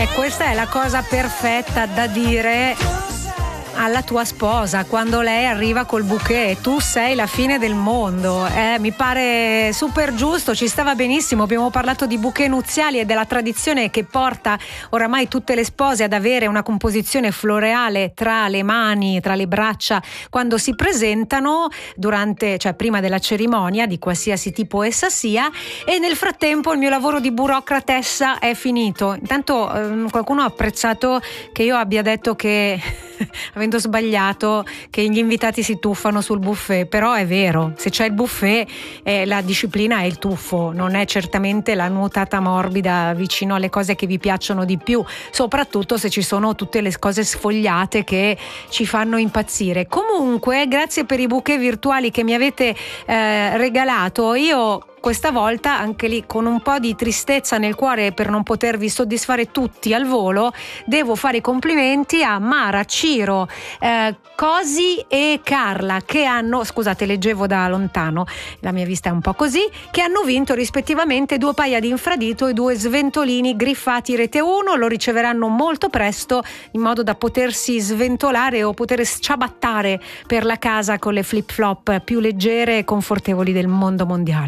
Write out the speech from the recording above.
E questa è la cosa perfetta da dire alla tua sposa quando lei arriva col bouquet: tu sei la fine del mondo. Mi pare super giusto, ci stava benissimo. Abbiamo parlato di bouquet nuziali e della tradizione che porta oramai tutte le spose ad avere una composizione floreale tra le mani, tra le braccia quando si presentano cioè prima della cerimonia di qualsiasi tipo essa sia. E nel frattempo il mio lavoro di burocratessa è finito. Intanto qualcuno ha apprezzato che io abbia detto che avendo sbagliato che gli invitati si tuffano sul buffet, però è vero, se c'è il buffet la disciplina è il tuffo, non è certamente la nuotata morbida vicino alle cose che vi piacciono di più, soprattutto se ci sono tutte le cose sfogliate che ci fanno impazzire. Comunque, grazie per i bouquet virtuali che mi avete regalato. Io questa volta, anche lì con un po' di tristezza nel cuore per non potervi soddisfare tutti al volo, devo fare i complimenti a Mara, Ciro, Cosi e Carla, che hanno, scusate, leggevo da lontano, la mia vista è un po' così, che hanno vinto rispettivamente 2 paia di infradito e 2 sventolini griffati Rete 1. Lo riceveranno molto presto in modo da potersi sventolare o poter sciabattare per la casa con le flip flop più leggere e confortevoli del mondo mondiale.